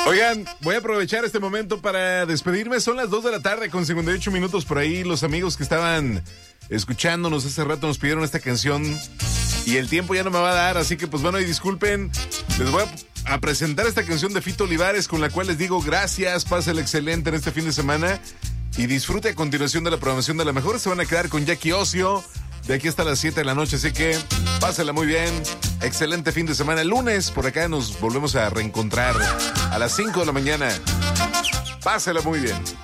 Oigan, voy a aprovechar este momento para despedirme. Son las 2 de la tarde con 58 minutos por ahí. Los amigos que estaban escuchándonos hace rato nos pidieron esta canción y el tiempo ya no me va a dar, así que pues bueno, y disculpen, les voy a presentar esta canción de Fito Olivares con la cual les digo gracias, pásale excelente en este fin de semana y disfrute a continuación de la programación de La Mejor. Se van a quedar con Jackie Ocio de aquí hasta las 7 de la noche, así que pásala muy bien, excelente fin de semana. El lunes por acá nos volvemos a reencontrar a las 5 de la mañana. Pásala muy bien.